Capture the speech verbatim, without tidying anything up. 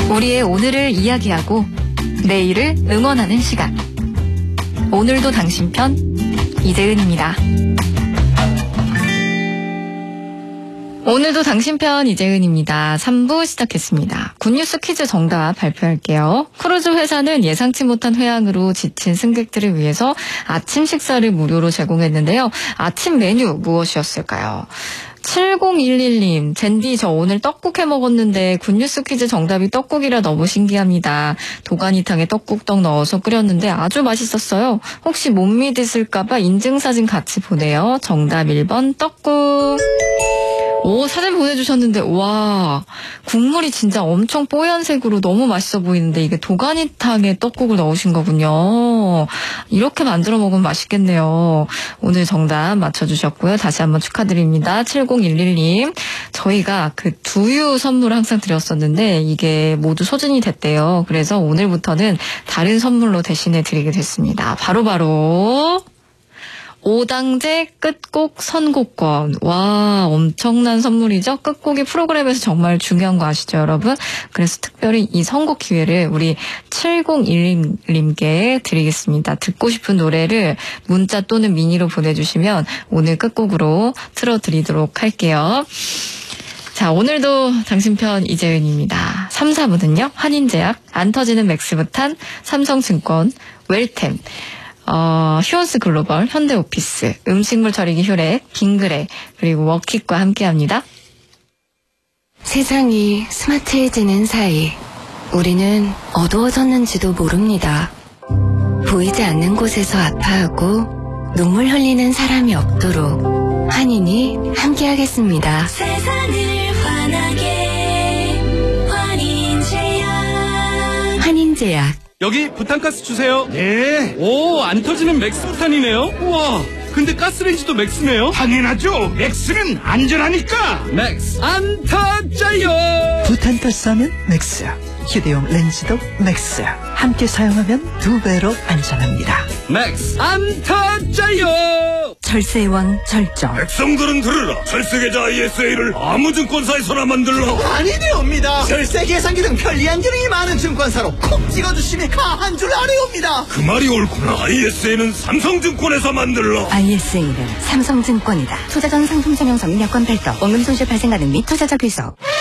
우리의 오늘을 이야기하고 내일을 응원하는 시간. 오늘도 당신 편 이재은입니다. 오늘도 당신 편 이재은입니다. 삼 부 시작했습니다. 굿뉴스 퀴즈 정답 발표할게요. 크루즈 회사는 예상치 못한 회항으로 지친 승객들을 위해서 아침 식사를 무료로 제공했는데요. 아침 메뉴 무엇이었을까요? 칠공일일 님, 젠디 저 오늘 떡국 해 먹었는데 굿뉴스 퀴즈 정답이 떡국이라 너무 신기합니다. 도가니탕에 떡국떡 넣어서 끓였는데 아주 맛있었어요. 혹시 못 믿으실까봐 인증사진 같이 보내요. 정답 일 번 떡국. 오, 사진 보내주셨는데, 와, 국물이 진짜 엄청 뽀얀색으로 너무 맛있어 보이는데 이게 도가니탕에 떡국을 넣으신 거군요. 이렇게 만들어 먹으면 맛있겠네요. 오늘 정답 맞춰주셨고요. 다시 한번 축하드립니다. 칠공일일 님. 저희가 그 두유 선물을 항상 드렸었는데 이게 모두 소진이 됐대요. 그래서 오늘부터는 다른 선물로 대신해 드리게 됐습니다. 바로바로. 바로 오당제 끝곡 선곡권. 와, 엄청난 선물이죠. 끝곡이 프로그램에서 정말 중요한 거 아시죠, 여러분? 그래서 특별히 이 선곡 기회를 우리 칠공일일 님께 드리겠습니다. 듣고 싶은 노래를 문자 또는 미니로 보내주시면 오늘 끝곡으로 틀어드리도록 할게요. 자, 오늘도 당신 편 이재은입니다. 삼, 사 부는요. 환인제약, 안 터지는 맥스부탄, 삼성증권, 웰템, 어, 휴원스 글로벌, 현대오피스, 음식물 처리기 효렉, 빙그레, 그리고 워킷과 함께합니다. 세상이 스마트해지는 사이 우리는 어두워졌는지도 모릅니다. 보이지 않는 곳에서 아파하고 눈물 흘리는 사람이 없도록 환인이 함께하겠습니다. 세상을 환하게 환인제약. 환인제약. 여기 부탄가스 주세요. 네. 오, 안 터지는 맥스부탄이네요. 우와, 근데 가스레인지도 맥스네요. 당연하죠. 맥스는 안전하니까. 맥스 안 터져요. 부탄가스 하면 맥스, 휴대용 렌즈도 맥스. 함께 사용하면 두 배로 안전합니다. 맥스 안 터져요. 절세의 왕 절정. 백성들은 들으라. 절세계좌 아이에스에이를 아무 증권사에서나 만들라. 아니 되옵니다. 절세 계산기 등 편리한 기능이 많은 증권사로 콕 찍어주시면 가한 줄 아래옵니다. 그 말이 옳구나. 아이에스에이는 삼성증권에서 만들라. 아이에스에이는 삼성증권이다. 투자 전 상품 설명서 및 여건 별도, 원금 손실 발생 가능 및 투자자 귀속.